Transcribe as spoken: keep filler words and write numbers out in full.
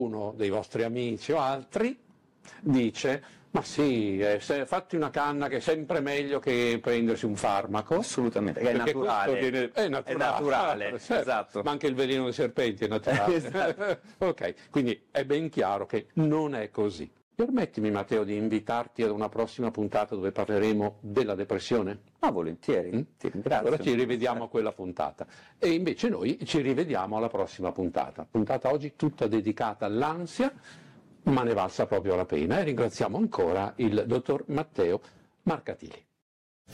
uno dei vostri amici o altri dice: ma sì, eh, se, fatti una canna che è sempre meglio che prendersi un farmaco. Assolutamente, che è perché naturale. Viene, è naturale, è naturale certo, esatto. Ma anche il veleno dei serpenti è naturale. Esatto. Ok, quindi è ben chiaro che non è così. Permettimi, Matteo, di invitarti ad una prossima puntata dove parleremo della depressione? Ah, volentieri, Mm? ti ringrazio. Allora ci rivediamo a quella puntata. E invece noi ci rivediamo alla prossima puntata. Puntata oggi tutta dedicata all'ansia, ma ne valsa proprio la pena. E ringraziamo ancora il dottor Matteo Marcatili.